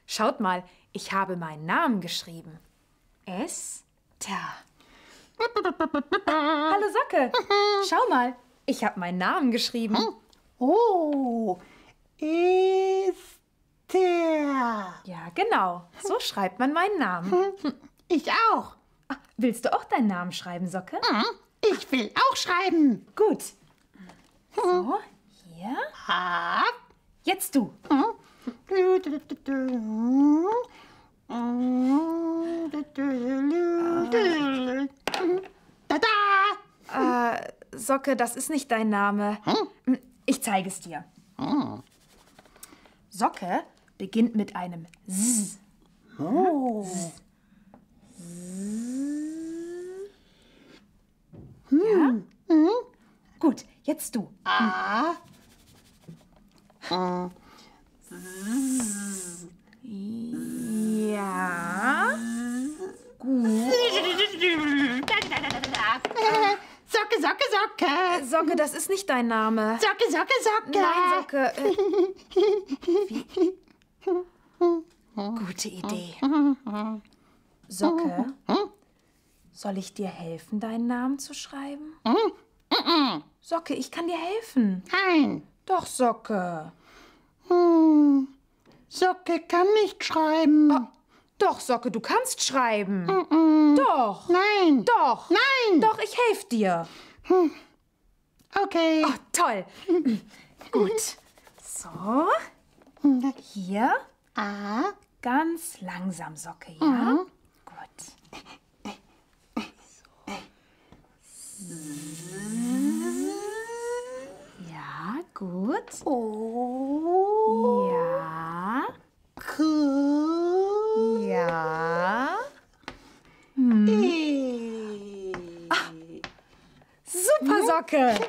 Schaut mal, ich habe meinen Namen geschrieben. Esther. Hallo Socke, schau mal, ich habe meinen Namen geschrieben. Oh, Esther. Ja, genau, so schreibt man meinen Namen. Ich auch. Willst du auch deinen Namen schreiben, Socke? Ich will auch schreiben. Gut. So, hier. Jetzt du. Tada! Socke, das ist nicht dein Name. Ich zeige es dir. Socke beginnt mit einem S. Oh. Ja? Gut, jetzt du. Ja. Socke, Socke, Socke. Socke, das ist nicht dein Name. Socke, Socke, Socke. Nein, Socke. Gute Idee. Socke, soll ich dir helfen, deinen Namen zu schreiben? Socke, ich kann dir helfen. Nein. Doch, Socke. Socke kann nicht schreiben. Doch, Socke, du kannst schreiben. Doch. Nein. Doch. Nein. Doch, ich helfe dir. Okay. Oh, toll. Gut. So. Hier. Ganz langsam, Socke, ja? Gut. Ja, gut. Oh. Ja. Cool. Ja. Super, Socke.